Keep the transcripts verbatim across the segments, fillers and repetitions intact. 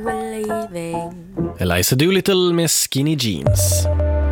we're leaving. Eliza Doolittle med Skinny Jeans.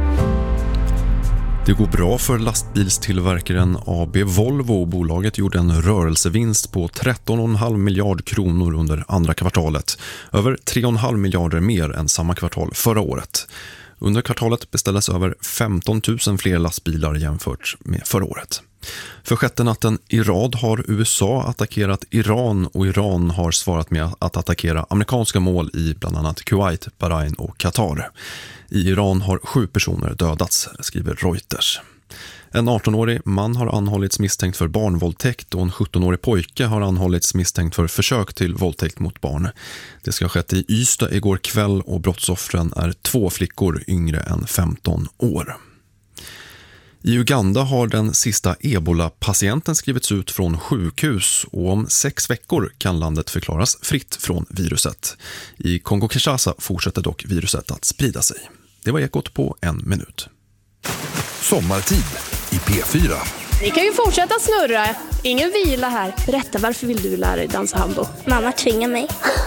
Det går bra för lastbilstillverkaren A B Volvo. Bolaget gjorde en rörelsevinst på tretton komma fem miljard kronor under andra kvartalet. Över tre komma fem miljarder mer än samma kvartal förra året. Under kvartalet beställdes över femton tusen fler lastbilar jämfört med förra året. För sjätte natten i rad har U S A attackerat Iran och Iran har svarat med att attackera amerikanska mål i bland annat Kuwait, Bahrain och Qatar. I Iran har sju personer dödats, skriver Reuters. En arton-årig man har anhållits misstänkt för barnvåldtäkt och en sjutton-årig pojke har anhållits misstänkt för försök till våldtäkt mot barn. Det ska ha skett i Ystad igår kväll och brottsoffren är två flickor yngre än femton år. I Uganda har den sista Ebola-patienten skrivits ut från sjukhus och om sex veckor kan landet förklaras fritt från viruset. I Kongo-Kinshasa fortsätter dock viruset att sprida sig. Det var Ekot på en minut. Sommartid i P fyra. Ni kan ju fortsätta snurra. Ingen vila här. Berätta, varför vill du lära dig dansa hambo? Mamma tvingar mig.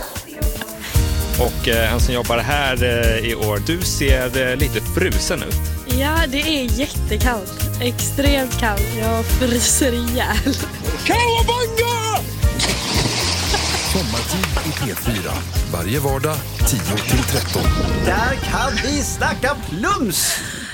Och eh, han som jobbar här eh, i år, du ser eh, lite frusen ut. Ja, det är jättekallt. Extremt kallt. Jag fryser ihjäl. Kawabanga! Sommartid i P fyra. Varje vardag tio till tretton. Där kan vi snacka plums!